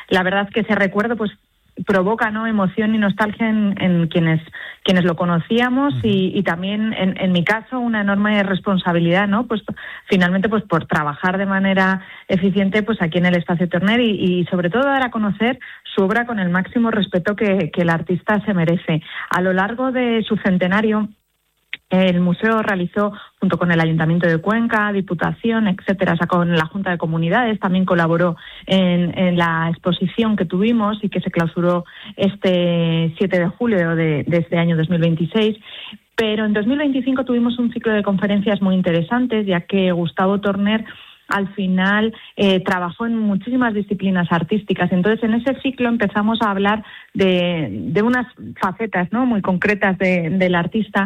la verdad es que ese recuerdo pues provoca, ¿no?, emoción y nostalgia en quienes lo conocíamos, y también en mi caso una enorme responsabilidad, ¿no?, pues finalmente pues por trabajar de manera eficiente pues aquí en el Espacio Torner y sobre todo dar a conocer su obra con el máximo respeto que el artista se merece. A lo largo de su centenario, el museo realizó, junto con el Ayuntamiento de Cuenca, Diputación, etcétera, o sea, con la Junta de Comunidades, también colaboró en la exposición que tuvimos y que se clausuró este 7 de julio de este año 2026. Pero en 2025 tuvimos un ciclo de conferencias muy interesantes, ya que Gustavo Torner al final trabajó en muchísimas disciplinas artísticas. Entonces, en ese ciclo empezamos a hablar de unas facetas, ¿no?, muy concretas del artista,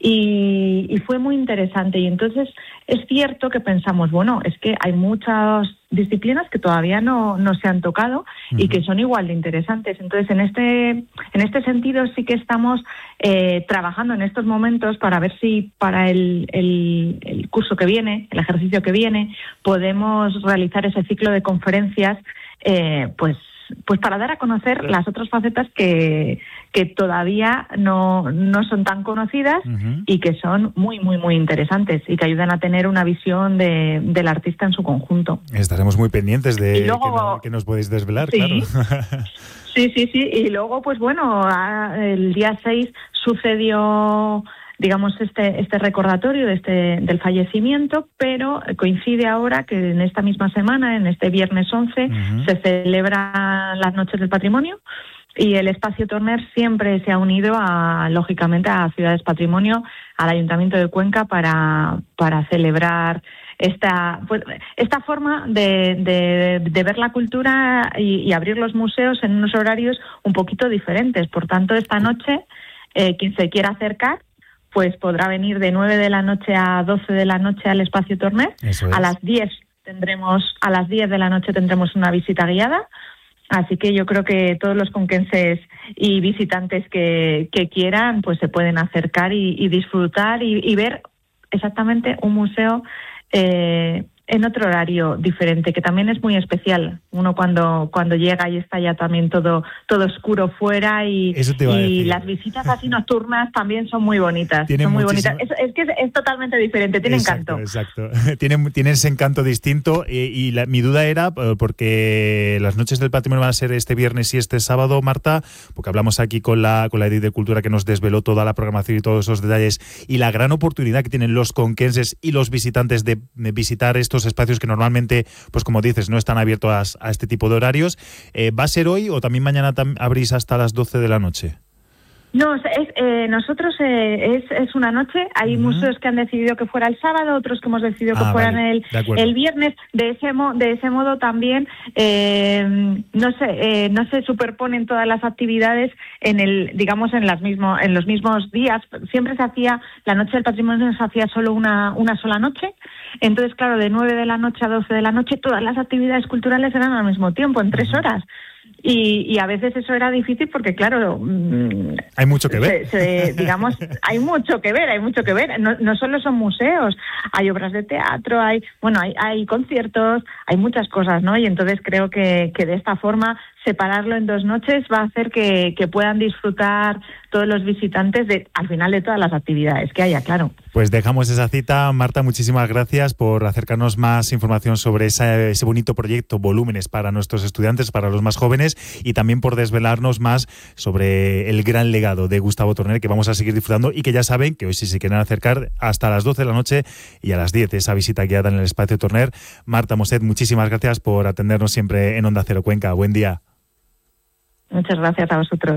y fue muy interesante. Y entonces es cierto que pensamos, bueno, es que hay muchas disciplinas que todavía no se han tocado y que son igual de interesantes. Entonces, en este sentido sí que estamos trabajando en estos momentos para ver si para el curso que viene, el ejercicio que viene, podemos realizar ese ciclo de conferencias, pues para dar a conocer las otras facetas que todavía no son tan conocidas y que son muy, muy, muy interesantes y que ayudan a tener una visión del artista en su conjunto. Estaremos muy pendientes de luego, que nos podéis desvelar, sí, claro. Sí. Y luego, pues bueno, el día 6 sucedió, digamos, este recordatorio del fallecimiento, pero coincide ahora que en esta misma semana, en este viernes 11, se celebran las Noches del Patrimonio, y el Espacio Torner siempre se ha unido lógicamente a Ciudades Patrimonio, al Ayuntamiento de Cuenca, para celebrar esta forma de ver la cultura y abrir los museos en unos horarios un poquito diferentes. Por tanto, esta noche, quien se quiera acercar, pues podrá venir de 9 de la noche a 12 de la noche al Espacio Torner. Eso es. A las 10 de la noche tendremos una visita guiada. Así que yo creo que todos los conquenses y visitantes que quieran, pues se pueden acercar y disfrutar y ver exactamente un museo en otro horario diferente, que también es muy especial. Uno cuando llega y está ya también todo oscuro fuera, y las visitas así nocturnas también son muy bonitas. Tiene muy muchísimo... bonitas. Es que es totalmente diferente, tiene encanto. Exacto. Tiene ese encanto distinto, y mi duda era, porque las Noches del Patrimonio van a ser este viernes y este sábado, Marta, porque hablamos aquí con la Edith de Cultura, que nos desveló toda la programación y todos esos detalles, y la gran oportunidad que tienen los conquenses y los visitantes de visitar estos espacios que normalmente, pues como dices, no están abiertos a este tipo de horarios. ¿Va a ser hoy o también mañana abrís hasta las 12 de la noche? No, nosotros es una noche. Hay museos que han decidido que fuera el sábado, otros que hemos decidido que fueran el viernes. De ese modo también no se superponen todas las actividades en los mismos días. Siempre se hacía, la Noche del Patrimonio se hacía solo una sola noche. Entonces, claro, de 9 de la noche a 12 de la noche todas las actividades culturales eran al mismo tiempo, en 3 horas. Y a veces eso era difícil porque, claro, hay mucho que ver. Hay mucho que ver. No solo son museos, hay obras de teatro, hay conciertos, hay muchas cosas, ¿no? Y entonces creo que de esta forma separarlo en 2 noches va a hacer que puedan disfrutar todos los visitantes al final de todas las actividades que haya, claro. Pues dejamos esa cita. Marta, muchísimas gracias por acercarnos más información sobre ese bonito proyecto, Volúmenes, para nuestros estudiantes, para los más jóvenes, y también por desvelarnos más sobre el gran legado de Gustavo Torner, que vamos a seguir disfrutando, y que ya saben que hoy, si se quieren acercar, hasta las 12 de la noche y a las 10 esa visita guiada en el Espacio Torner. Marta Moset, muchísimas gracias por atendernos siempre en Onda Cero Cuenca. Buen día. Muchas gracias a vosotros.